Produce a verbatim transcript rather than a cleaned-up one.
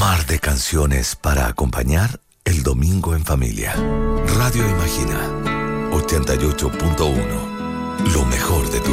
mar de canciones para acompañar el domingo en familia. Radio Imagina, ochenta y ocho punto uno. Lo mejor de tu